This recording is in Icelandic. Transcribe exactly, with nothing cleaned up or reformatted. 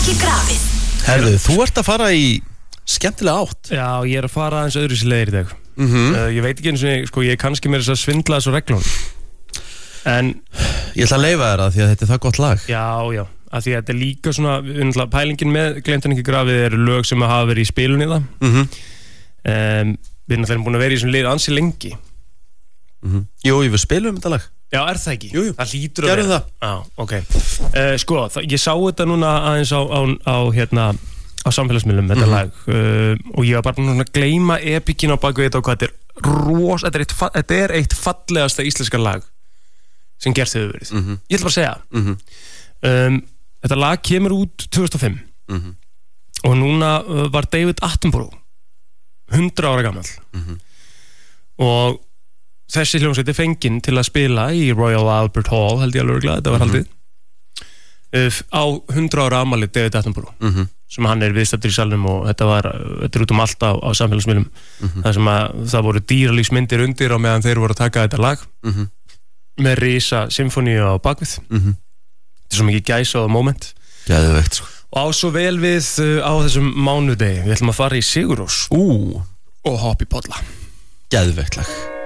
ekki grafið. Herðu, þú ert að fara í skemmtilega átt. Já, ég er að fara aðeins öðru sér leiðir í dag. Mhm. uh, Ég veit ekki eins og, sko, ég er kannski meira þess að svindla þessu reglum. En Ég ætla að leyfa þér það því að þetta er það gott lag. já, já, af því að þetta er líka svona unnla, pælingin með Gleymdan ekki grafið eru lög sem hafa verið í spilunni það. Mhm. um, Við erum náttúrulega búin að vera í þessum lið ansi lengi. Mhm. Jú, ég vil spila um þetta lag. Já, er það ekki? Jú, jú. Það hlýtur að Gerðu vera. það. Já, ok. Uh, sko, það, ég sá þetta núna aðeins á, á, á hérna, á samfélagsmiðlum, þetta Mhm. lag. Uh, og ég var bara búin að gleyma epikinn á baku þetta og hvað þetta er ros, þetta er eitt, fa- þetta er eitt fallegasta íslenska lag sem gert hefur verið. Mhm. Ég ætla bara að segja. Mhm. Um, þetta lag kemur út tvö þúsund og fimm Mhm. og núna uh, var David Attenborough hundrað ára gamall. Mhm. Og þessi hljómsveit er fenginn til að spila í Royal Albert Hall, held ég alveg örugglega, þetta var haldið uh, á hundrað ára afmæli David Attenborough, Mhm. sem hann er viðstaddur í salnum og þetta var, uh, þetta er út um allt á, á samfélagsmiðlum, Mhm. þar sem að það voru dýralífsmyndir undir á meðan þeir voru að taka þetta lag Mhm. með risa symfóníu á bakvið. Mhm. Þetta er svo mikið gæsa á moment Geðveikt, sko. og á svo vel við uh, á þessum mánudegi. Við ætlum að fara í Sigurrós Ú, og hoppa í bolla. geðveikt lag.